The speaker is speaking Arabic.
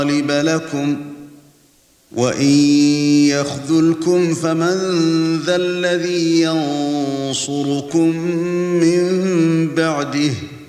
غالب لكم وإن يخذلكم فمن ذا الذي ينصركم من بعده